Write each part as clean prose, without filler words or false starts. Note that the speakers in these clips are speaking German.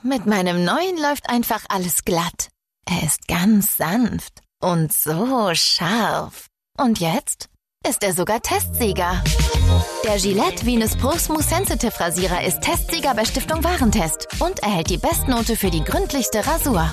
Mit meinem neuen läuft einfach alles glatt. Er ist ganz sanft und so scharf. Und jetzt ist er sogar Testsieger. Der Gillette Venus Pro Smooth Sensitive Rasierer ist Testsieger bei Stiftung Warentest und erhält die Bestnote für die gründlichste Rasur.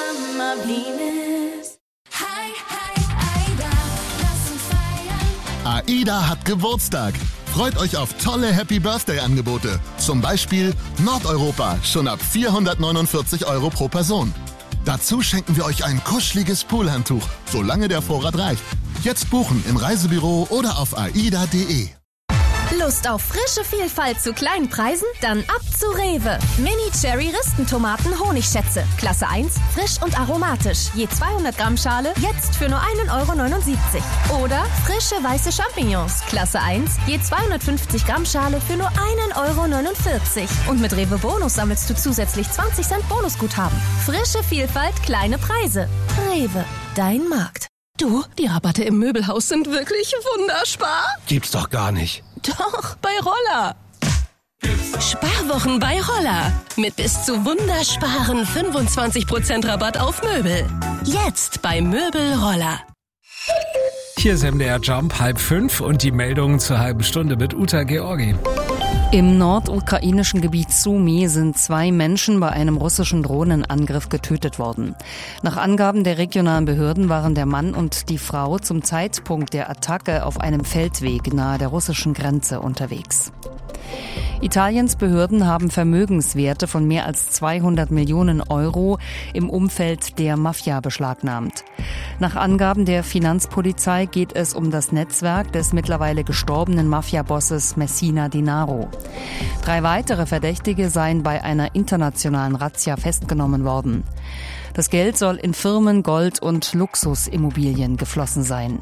AIDA hat Geburtstag. Freut euch auf tolle Happy-Birthday-Angebote. Zum Beispiel Nordeuropa, schon ab 449 € pro Person. Dazu schenken wir euch ein kuscheliges Poolhandtuch, solange der Vorrat reicht. Jetzt buchen im Reisebüro oder auf aida.de. Lust auf frische Vielfalt zu kleinen Preisen? Dann ab zu Rewe. Mini-Cherry-Ristentomaten Honigschätze. Klasse 1, frisch und aromatisch. Je 200 Gramm Schale, jetzt für nur 1,79 € Oder frische weiße Champignons. Klasse 1, je 250 Gramm Schale für nur 1,49 € Und mit Rewe Bonus sammelst du zusätzlich 20 Cent Bonusguthaben. Frische Vielfalt, kleine Preise. Rewe, dein Markt. Du, die Rabatte im Möbelhaus sind wirklich wunderbar. Gibt's doch gar nicht. Doch, bei Roller. Sparwochen bei Roller. Mit bis zu wundersparen 25% Rabatt auf Möbel. Jetzt bei Möbel Roller. Hier ist MDR Jump, 4:30 und die Meldungen zur halben Stunde mit Uta Georgi. Im nordukrainischen Gebiet Sumy sind 2 Menschen bei einem russischen Drohnenangriff getötet worden. Nach Angaben der regionalen Behörden waren der Mann und die Frau zum Zeitpunkt der Attacke auf einem Feldweg nahe der russischen Grenze unterwegs. Italiens Behörden haben Vermögenswerte von mehr als 200 Millionen € im Umfeld der Mafia beschlagnahmt. Nach Angaben der Finanzpolizei geht es um das Netzwerk des mittlerweile gestorbenen Mafia-Bosses Messina Denaro. 3 weitere Verdächtige seien bei einer internationalen Razzia festgenommen worden. Das Geld soll in Firmen, Gold und Luxusimmobilien geflossen sein.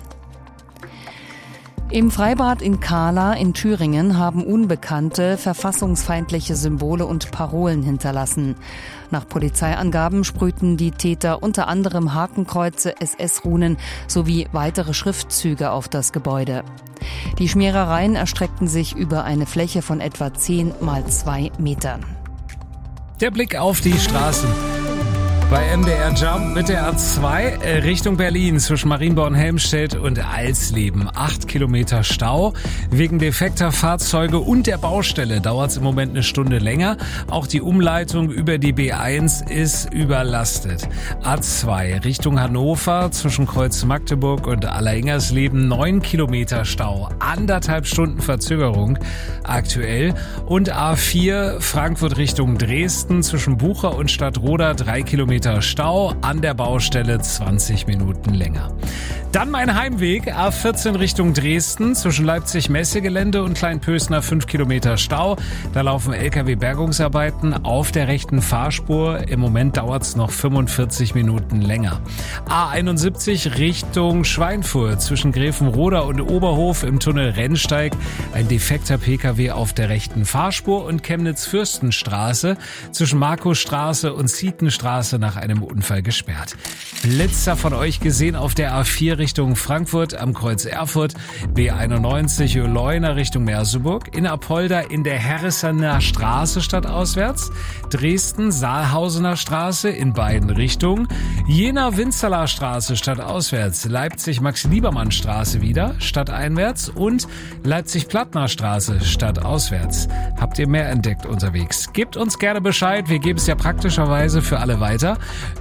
Im Freibad in Kahla in Thüringen haben Unbekannte verfassungsfeindliche Symbole und Parolen hinterlassen. Nach Polizeiangaben sprühten die Täter unter anderem Hakenkreuze, SS-Runen sowie weitere Schriftzüge auf das Gebäude. Die Schmierereien erstreckten sich über eine Fläche von etwa 10 mal 2 Metern. Der Blick auf die Straßen. Bei MDR Jump mit der A2 Richtung Berlin zwischen Marienborn, Helmstedt und Alsleben. 8 Kilometer Stau. Wegen defekter Fahrzeuge und der Baustelle dauert es im Moment eine Stunde länger. Auch die Umleitung über die B1 ist überlastet. A2 Richtung Hannover zwischen Kreuz Magdeburg und Alleringhersleben. 9 Kilometer Stau. 1,5 Stunden Verzögerung aktuell. Und A4 Frankfurt Richtung Dresden zwischen Bucher und Stadtroda. 3 Kilometer Stau, an der Baustelle 20 Minuten länger. Dann mein Heimweg, A14 Richtung Dresden, zwischen Leipzig-Messegelände und Kleinpösner 5 Kilometer Stau. Da laufen LKW-Bergungsarbeiten auf der rechten Fahrspur. Im Moment dauert es noch 45 Minuten länger. A71 Richtung Schweinfurt, zwischen Grevenroda und Oberhof im Tunnel Rennsteig. Ein defekter PKW auf der rechten Fahrspur und Chemnitz-Fürstenstraße zwischen Markusstraße und Zietenstraße nach einem Unfall gesperrt. Blitzer von euch gesehen auf der A4 Richtung Frankfurt am Kreuz Erfurt, B91 Leuna Richtung Merseburg, in Apolda in der Herressener Straße stadtauswärts, Dresden Saalhausener Straße in beiden Richtungen, Jena-Winzerler Straße stadtauswärts, Leipzig-Max-Liebermann Straße wieder stadteinwärts und Leipzig-Plattner Straße stadtauswärts. Habt ihr mehr entdeckt unterwegs? Gebt uns gerne Bescheid, wir geben es ja praktischerweise für alle weiter.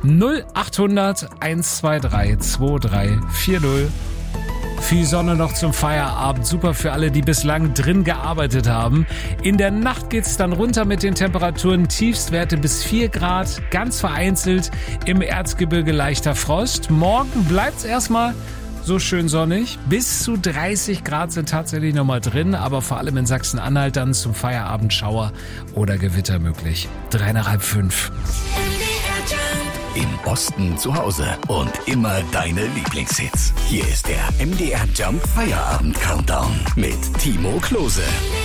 0800 123 2340. Viel Sonne noch zum Feierabend. Super für alle, die bislang drin gearbeitet haben. In der Nacht geht's dann runter mit den Temperaturen. Tiefstwerte bis 4 Grad. Ganz vereinzelt im Erzgebirge leichter Frost. Morgen bleibt's erstmal so schön sonnig. Bis zu 30 Grad sind tatsächlich nochmal drin. Aber vor allem in Sachsen-Anhalt dann zum Feierabend Schauer oder Gewitter möglich. 3 nach halb 5. Im Osten zu Hause und immer deine Lieblingshits. Hier ist der MDR Jump Feierabend Countdown mit Timo Klose.